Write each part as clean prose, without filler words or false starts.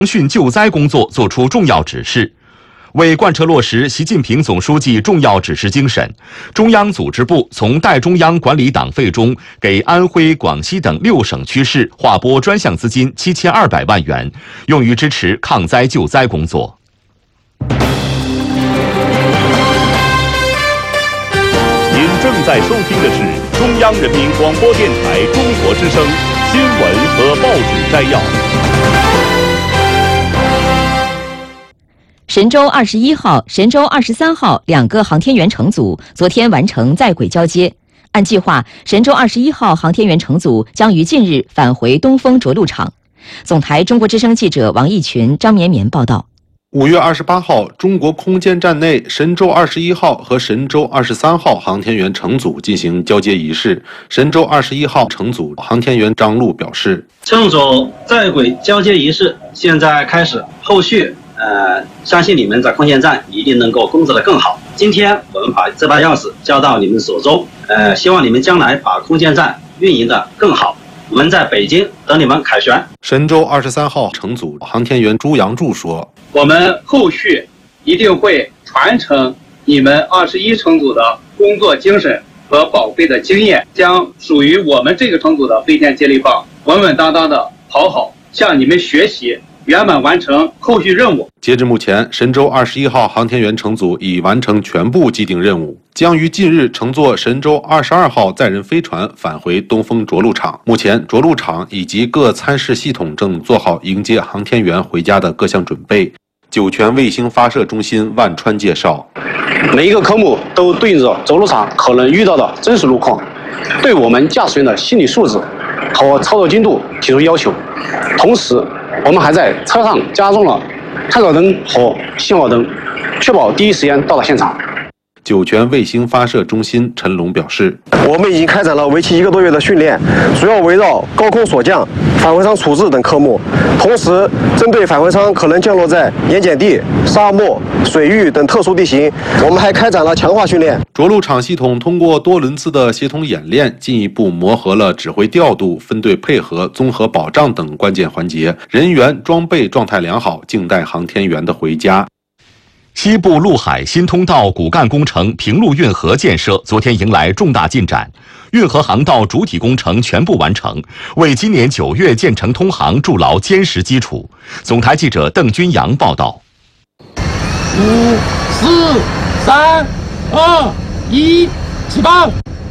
汛救灾工作作出重要指示。为贯彻落实习近平总书记重要指示精神，中央组织部从代中央管理党费中给安徽、广西等6省区市划拨专项资金7200万元，用于支持抗灾救灾工作。 您正在收听的是中央人民广播电台中国之声新闻和报纸摘要。 神舟21号、神舟23号2个航天员乘组昨天完成在轨交接。按计划，神舟21号航天员乘组将于近日返回东风着陆场。总台中国之声记者王义群、张绵绵报道。 5月28号，中国空间站内神舟21号和神舟23号航天员乘组进行交接仪式。神舟21号乘组航天员张璐表示：“ 乘组在轨交接仪式现在开始，后续相信你们在空间站一定能够工作得更好。今天我们把这把钥匙交到你们手中，希望你们将来把空间站运营得更好。我们在北京等你们凯旋。” 神舟23号乘组航天员朱杨柱说：“ 我们后续一定会传承你们21乘组的工作精神和宝贵的经验，将属于我们这个乘组的飞天接力棒稳稳当当的跑好，向你们学习，圆满完成后续任务。” 截至目前，神舟21号航天员乘组已完成全部既定任务，将于近日乘坐神舟22号载人飞船返回东风着陆场。目前，着陆场以及各参试系统正做好迎接航天员回家的各项准备。酒泉卫星发射中心万川介绍， 每一个科目都对应着着陆场可能遇到的真实路况，对我们驾驶员的心理素质和操作精度提出要求。同时，我们还在车上加装了探照灯和信号灯，确保第一时间到达现场。 酒泉卫星发射中心陈龙表示：“ 我们已经开展了为期1个多月的训练，主要围绕高空锁降、返回舱处置等科目，同时针对返回舱可能降落在盐碱地、沙漠、水域等特殊地形，我们还开展了强化训练。” 着陆场系统通过多轮次的协同演练，进一步磨合了指挥调度、分队配合、综合保障等关键环节，人员装备状态良好，静待航天员的回家。 西部陆海新通道骨干工程平陆运河建设昨天迎来重大进展，运河航道主体工程全部完成，为今年9月建成通航筑牢坚实基础。总台记者邓军阳报道。 5、4、3、2、1，起放！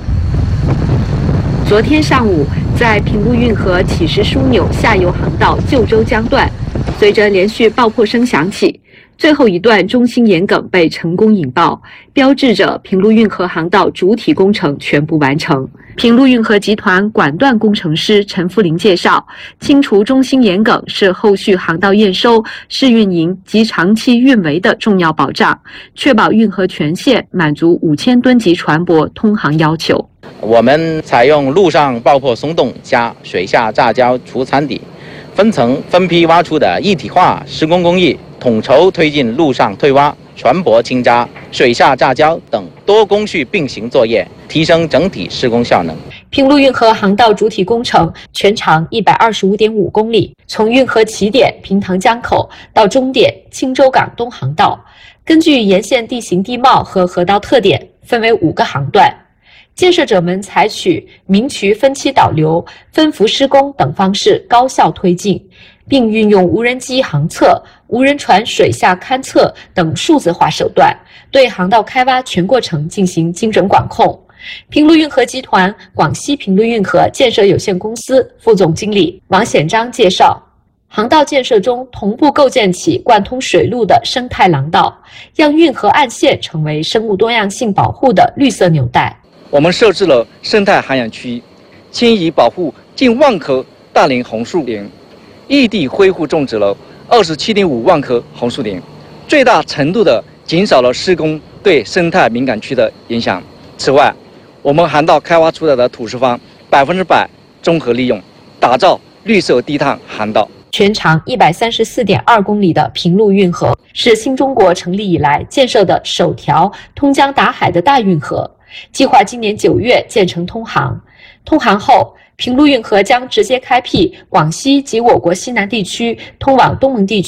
昨天上午，在平陆运河起实枢纽下游航道旧州江段，随着连续爆破声响起，最后一段中心沿梗被成功引爆，标志着平陆运河航道主体工程全部完成。平陆运河集团管段工程师陈福林介绍，清除中心沿梗是后续航道验收、试运营及长期运维的重要保障，确保运河全线满足5000吨级船舶通航要求。 我们采用陆上爆破松动加水下炸胶除残底，分层分批挖出的一体化施工工艺，统筹推进陆上退挖、船舶清渣、水下炸胶等多工序并行作业，提升整体施工效能。 平陆运河航道主体工程全长125.5公里，从运河起点平塘江口到终点青州港东航道，根据沿线地形地貌和河道特点，分为5个航段。建设者们采取明渠分期导流、分幅施工等方式高效推进，并运用无人机航测、无人船水下勘测等数字化手段，对航道开挖全过程进行精准管控。平陆运河集团广西平陆运河建设有限公司副总经理王显章介绍，航道建设中同步构建起贯通水路的生态廊道，让运河岸线成为生物多样性保护的绿色纽带。 我们设置了生态涵养区，迁移保护近1万棵大龄红树林，异地恢复种植了27.5万棵红树林，最大程度地减少了施工对生态敏感区的影响。此外，我们航道开挖出来的土石方100%综合利用，打造绿色低碳航道。 全长134.2公里的平陆运河是新中国成立以来建设的首条通江达海的大运河，计划今年9月建成通航。通航后， 平陆运河将直接开辟广西及我国西南地区通往东盟地区